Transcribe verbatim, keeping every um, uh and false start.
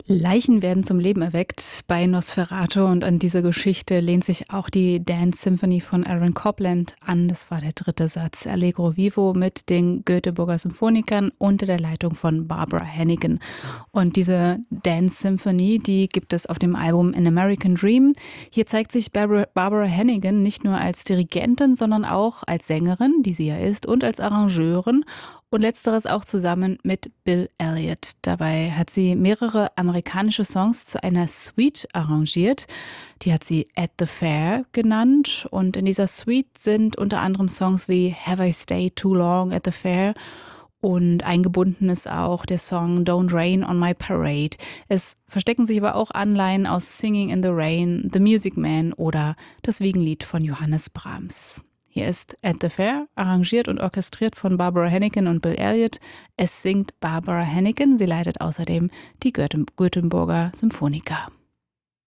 Leichen werden zum Leben erweckt bei Nosferatu und an diese Geschichte lehnt sich auch die Dance Symphony von Aaron Copland an. Das war der dritte Satz. Allegro Vivo mit den Göteborger Symphonikern unter der Leitung von Barbara Hannigan. Und diese Dance Symphony, die gibt es auf dem Album An American Dream. Hier zeigt sich Barbara, Barbara Hannigan nicht nur als Dirigentin, sondern auch als Sängerin, die sie ja ist, und als Arrangeurin. Und letzteres auch zusammen mit Bill Elliott. Dabei hat sie mehrere amerikanische Songs zu einer Suite arrangiert. Die hat sie At the Fair genannt. Und in dieser Suite sind unter anderem Songs wie Have I Stayed Too Long at the Fair? Und eingebunden ist auch der Song Don't Rain on My Parade. Es verstecken sich aber auch Anleihen aus Singing in the Rain, The Music Man oder das Wiegenlied von Johannes Brahms. Hier ist At the Fair, arrangiert und orchestriert von Barbara Hannigan und Bill Elliott. Es singt Barbara Hannigan, sie leitet außerdem die Göteborger Symphoniker.